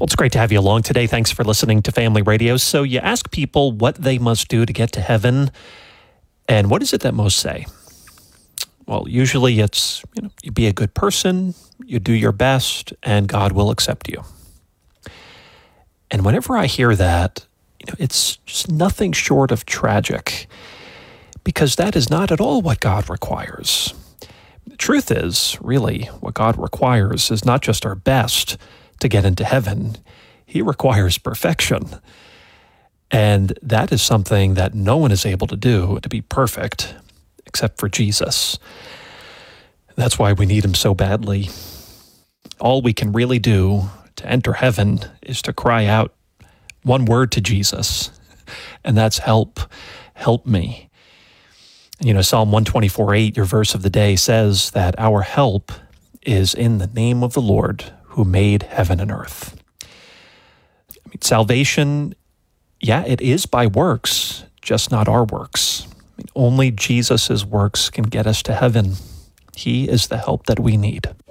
Well, it's great to have you along today. Thanks for listening to Family Radio. So you ask people what they must do to get to heaven, and what is it that most say? Well, usually it's, you be a good person, you do your best, and God will accept you. And whenever I hear that, it's just nothing short of tragic, because that is not at all what God requires. The truth is, really, what God requires is not just our best to get into heaven. He requires perfection. And that is something that no one is able to do, to be perfect, except for Jesus. That's why we need him so badly. All we can really do to enter heaven is to cry out one word to Jesus, and that's help. Help me. Psalm 124:8, your verse of the day, says that our help is in the name of the Lord who made heaven and earth. Salvation, it is by works, just not our works. Only Jesus' works can get us to heaven. He is the help that we need.